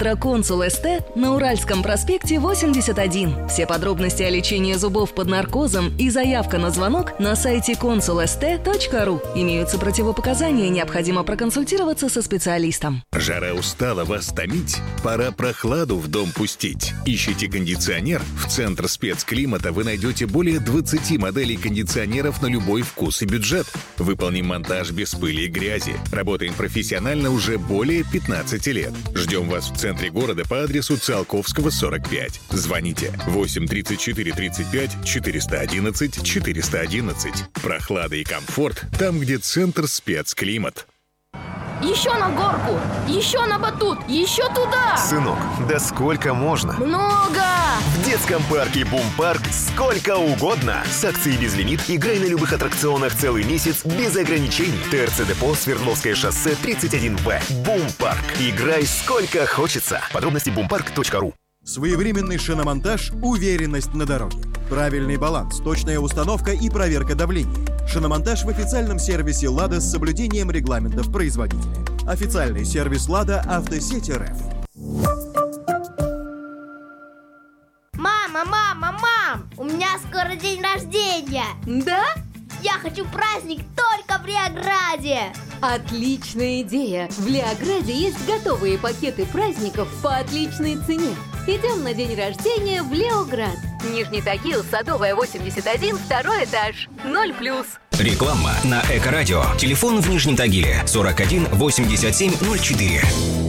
Электроконсул СТ на Уральском проспекте 81. Все подробности о лечении зубов под наркозом и заявка на звонок на сайте consulst.ru. Имеются противопоказания, необходимо проконсультироваться со специалистом. Жара устала вас томить? Пора прохладу в дом пустить. Ищите кондиционер? В Центр спецклимата вы найдете более 20 моделей кондиционеров на любой вкус и бюджет. Выполним монтаж без пыли и грязи. Работаем профессионально уже более 15 лет. Ждем вас в центре города по адресу Циолковского, 45. Звоните 8 34 35 411 411. Прохлада и комфорт там, где Центр спецклимат. Еще на горку, еще на батут, еще туда! Сынок, да сколько можно? Много! В детском парке «Бум-парк» сколько угодно. С акцией «Безлимит» играй на любых аттракционах целый месяц без ограничений. ТРЦ Депо, Свердловское шоссе, 31В. «Бум-парк». Играй сколько хочется. Подробности bumpark.ru. Своевременный шиномонтаж, уверенность на дороге. Правильный баланс, точная установка и проверка давления. Шиномонтаж в официальном сервисе «Лада» с соблюдением регламентов производителя. Официальный сервис «Лада» Автосеть РФ. Мам! У меня скоро день рождения! Да? Я хочу праздник только в Леограде! Отличная идея! В Леограде есть готовые пакеты праздников по отличной цене. Идем на день рождения в Леоград. Нижний Тагил, Садовая, 81, второй этаж. 0+. Реклама на Эко-радио. Телефон в Нижнем Тагиле 41 87 04.